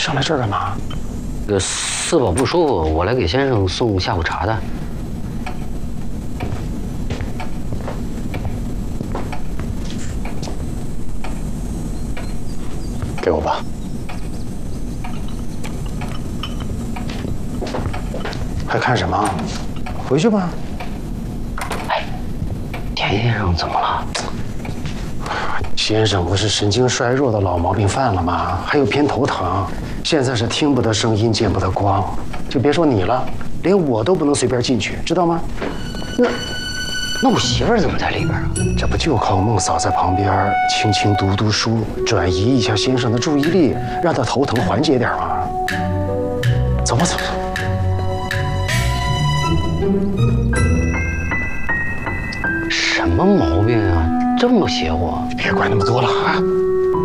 上来这儿干嘛？ 四宝不舒服，我来给先生送下午茶的。 给我吧。还看什么？回去吧。 哎，田先生怎么了？ 先生不是神经衰弱的老毛病犯了吗？还有偏头疼，现在是听不得声音，见不得光，就别说你了，连我都不能随便进去，知道吗？ 那我媳妇儿怎么在里边啊？ 这不就靠孟嫂在旁边轻轻读读书，转移一下先生的注意力，让他头疼缓解点吗？走吧，走吧。 什么毛病啊？这么邪乎？ 别管那么多了啊！